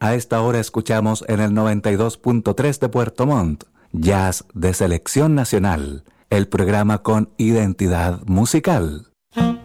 A esta hora escuchamos en el 92.3 de Puerto Montt, Jazz de Selección Nacional, el programa con identidad musical.